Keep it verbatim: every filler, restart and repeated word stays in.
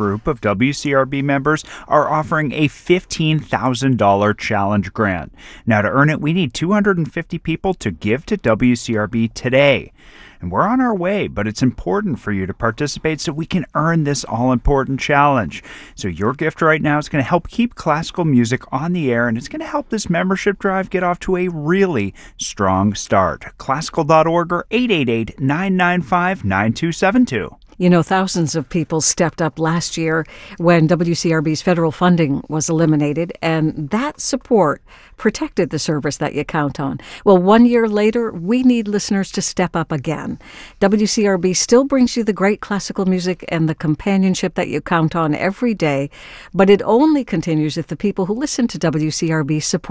group of W C R B members are offering a fifteen thousand dollars challenge grant. Now, to earn it, we need two hundred fifty people to give to W C R B today. And we're on our way, but it's important for you to participate so we can earn this all-important challenge. So your gift right now is going to help keep classical music on the air, and it's going to help this membership drive get off to a really strong start. classical dot org or eight eight eight, nine nine five, nine two seven two. You know, thousands of people stepped up last year when W C R B's federal funding was eliminated, and that support protected the service that you count on. Well, one year later, we need listeners to step up again. W C R B still brings you the great classical music and the companionship that you count on every day, but it only continues if the people who listen to W C R B support